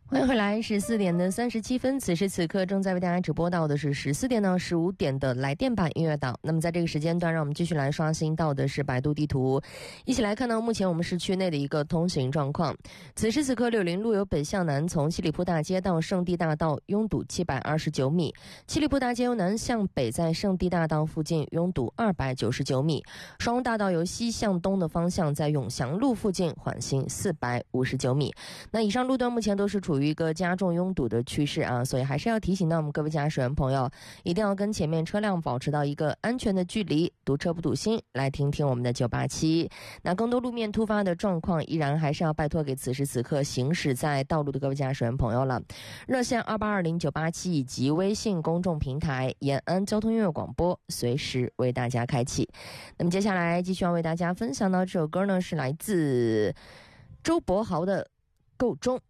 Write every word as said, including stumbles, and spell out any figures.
欢迎回来，十四点的三十七分，此时此刻正在为大家直播到的是十四点到十五点的来电版音乐岛。那么在这个时间段，让我们继续来刷新到的是百度地图，一起来看到目前我们市区内的一个通行状况。此时此刻，柳林路由北向南，从七里铺大街到圣地大道拥堵七百二十九米；七里铺大街由南向北，在圣地大道附近拥堵二百九十九米；双红大道由西向东的方向，在永祥路附近缓行四百五十九米。那以上路段目前都是处于一个加重拥堵的趋势啊，所以还是要提醒到我们各位驾驶员朋友，一定要跟前面车辆保持到一个安全的距离，堵车不堵心。来听听我们的九八七。那更多路面突发的状况，依然还是要拜托给此时此刻行驶在道路的各位驾驶员朋友了。热线二八二零九八七以及微信公众平台延安交通音乐广播，随时为大家开启。那么接下来继续要为大家分享到这首歌呢，是来自周柏豪的《够钟》。